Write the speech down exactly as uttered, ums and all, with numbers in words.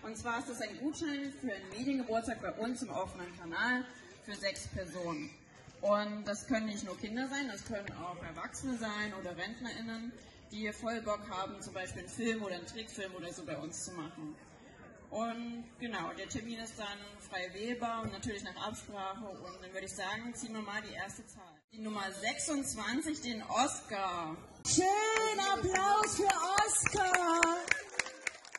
Und zwar ist das ein Gutschein für einen Mediengeburtstag bei uns im offenen Kanal für sechs Personen. Und das können nicht nur Kinder sein, das können auch Erwachsene sein oder RentnerInnen, die hier voll Bock haben, zum Beispiel einen Film oder einen Trickfilm oder so bei uns zu machen. Und genau, der Termin ist dann frei wählbar und natürlich nach Absprache. Und dann würde ich sagen, ziehen wir mal die erste Zahl. Die Nummer sechsundzwanzig, den Oskar. Schönen Applaus für Oskar!